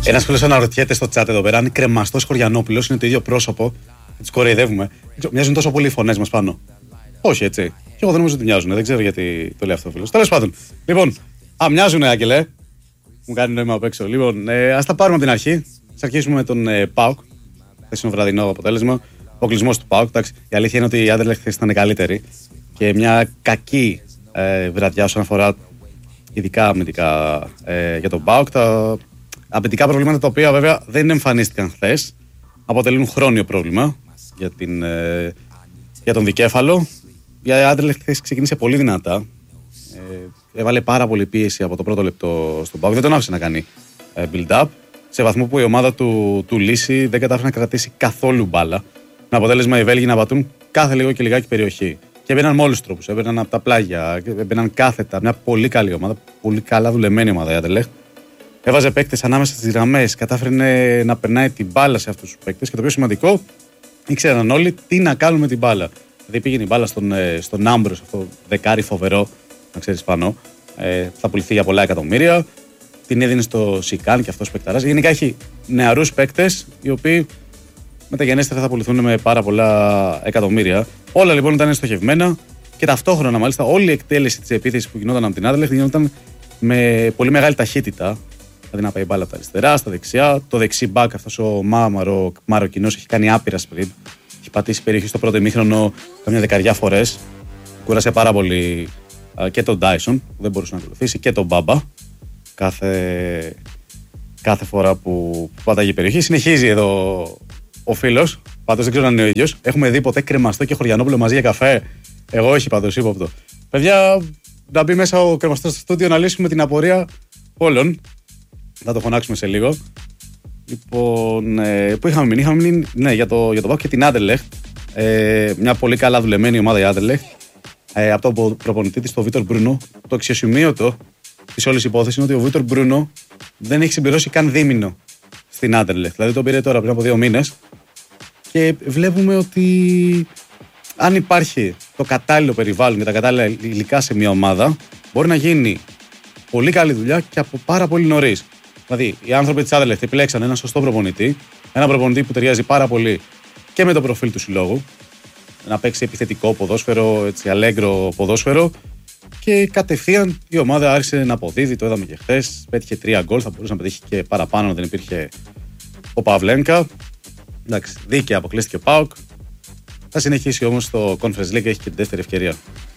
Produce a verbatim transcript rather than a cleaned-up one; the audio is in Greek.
Ένας φίλος αναρωτιέται στο chat εδώ πέρα αν Κρεμαστός Χωριανόπουλος είναι το ίδιο πρόσωπο. Τους κοροϊδεύουμε. Μοιάζουν τόσο πολύ οι φωνές μας πάνω. Όχι έτσι. Και εγώ δεν νομίζω ότι μοιάζουν. Δεν ξέρω γιατί το λέει αυτό ο φίλος. Τέλος πάντων. Λοιπόν, α, μοιάζουν, Άγγελε. Μου κάνει νόημα απ' έξω. Λοιπόν, ε, ας τα πάρουμε από την αρχή. Ας αρχίσουμε με τον ε, ΠΑΟΚ. Χθες είναι βραδινό αποτέλεσμα. Αποκλεισμός του ΠΑΟΚ. Εντάξει, η αλήθεια είναι ότι η Άντερλεχτ χθες ήταν καλύτερη. Και μια κακή ε, βραδιά όσον αφορά ειδικά αμυντικά ε, για τον ΠΑΟΚ. Τα αμυντικά προβλήματα τα οποία βέβαια δεν εμφανίστηκαν χθες. Αποτελούν χρόνιο πρόβλημα για, την, ε, για τον δικέφαλο. Η Άντερλεχτ χθες ξεκίνησε πολύ δυνατά. Ε, έβαλε πάρα πολύ πίεση από το πρώτο λεπτό στον ΠΑΟΚ. Δεν τον άφησε να κάνει ε, build-up. Σε βαθμό που η ομάδα του, του Λύση δεν κατάφερε να κρατήσει καθόλου μπάλα. Με αποτέλεσμα οι Βέλγοι να πατούν κάθε λίγο και λιγάκι περιοχή. Και έμπαιναν με όλους τους τρόπους. Έμπαιναν από τα πλάγια, έμπαιναν κάθετα. Μια πολύ καλή ομάδα, πολύ καλά δουλεμένη ομάδα η Άντερλεχτ. Έβαζε παίκτες ανάμεσα στις γραμμές, κατάφερε να περνάει την μπάλα σε αυτούς τους παίκτες. Και το πιο σημαντικό, ήξεραν όλοι τι να κάνουν με την μπάλα. Δηλαδή πήγαινε η μπάλα στον, στον Άμπρος, αυτό δεκάρι φοβερό, να ξέρεις πάνω. Ε, θα πουληθεί για πολλά εκατομμύρια. Την έδινε στο Σικάν και αυτός παικταράς. Γενικά έχει νεαρούς παίκτες, οι οποίοι μεταγενέστερα θα πουληθούν με πάρα πολλά εκατομμύρια. Όλα λοιπόν ήταν στοχευμένα και ταυτόχρονα μάλιστα όλη η εκτέλεση της επίθεσης που γινόταν από την Άντερλεχτ γινόταν με πολύ μεγάλη ταχύτητα. Δηλαδή να πάει μπάλα από τα αριστερά, στα δεξιά. Το δεξί μπακ, αυτός ο Μάμαρο Μαροκινός, έχει κάνει άπειρα sprint. Έχει πατήσει περιοχή στο πρώτο ημίχρονο καμιά δεκαριά φορές. Κούρασε πάρα πολύ α, και τον Ντάισον, που δεν μπορούσε να ακολουθήσει, και τον Μπάμπα. Κάθε, κάθε φορά που πάταγε η περιοχή. Συνεχίζει εδώ ο φίλος. Πάντως δεν ξέρω αν είναι ο ίδιος. Έχουμε δει ποτέ Κρεμαστό και Χωριανόπουλο μαζί για καφέ? Εγώ όχι, πάντως ύποπτο. Παιδιά, να μπει μέσα ο Κρεμαστός στο στούντιο να λύσουμε την απορία όλων. Θα το φωνάξουμε σε λίγο. Λοιπόν, ε, πού είχαμε μείνει? Είχαμε μείνει ναι, για το, για το ΠΑΟΚ και την Άντερλεχτ. Ε, μια πολύ καλά δουλεμένη ομάδα η Άντερλεχτ. Ε, από τον προπονητή της, τον Βίτορ Μπρούνο. Το αξιοσημείωτο της όλης υπόθεσης είναι ότι ο Βίτορ Μπρούνο δεν έχει συμπληρώσει καν δίμηνο στην Άντερλεχτ. Δηλαδή τον πήρε τώρα πριν από δύο μήνες. Και βλέπουμε ότι αν υπάρχει το κατάλληλο περιβάλλον και τα κατάλληλα υλικά σε μια ομάδα, μπορεί να γίνει πολύ καλή δουλειά και από πάρα πολύ νωρίς. Δηλαδή, οι άνθρωποι της Άντερλεχτ επιλέξαν έναν σωστό προπονητή, έναν προπονητή που ταιριάζει πάρα πολύ και με το προφίλ του συλλόγου, να παίξει επιθετικό ποδόσφαιρο, έτσι, αλέγκρο ποδόσφαιρο, και κατευθείαν η ομάδα άρχισε να αποδίδει. Το είδαμε και χθες. Πέτυχε τρία γκολ, θα μπορούσε να πετύχει και παραπάνω αν δεν υπήρχε ο Παυλένκα. Εντάξει, δίκαια αποκλείστηκε ο ΠΑΟΚ. Θα συνεχίσει όμως το Conference League, έχει και τη δεύτερη ευκαιρία.